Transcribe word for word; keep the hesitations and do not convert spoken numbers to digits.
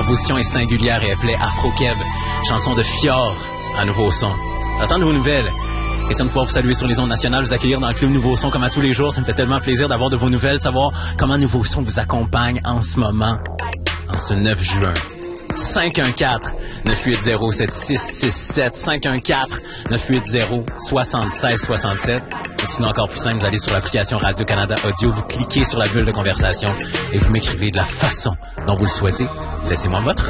composition est singulière et elle plaît Afro-Keb. Chanson de Fior à Nouveau Son. J'attends de vos nouvelles. Question de pouvoir vous saluer sur les ondes nationales, vous accueillir dans le club Nouveau Son comme à tous les jours. Ça me fait tellement plaisir d'avoir de vos nouvelles, de savoir comment Nouveau Son vous accompagne en ce moment, en ce neuf juin. cinq un quatre neuf huit zéro sept six six sept cinq un quatre neuf huit zéro six six six sept. Ou sinon, encore plus simple, vous allez sur l'application Radio-Canada Audio, vous cliquez sur la bulle de conversation et vous m'écrivez de la façon dont vous le souhaitez. Laissez-moi votre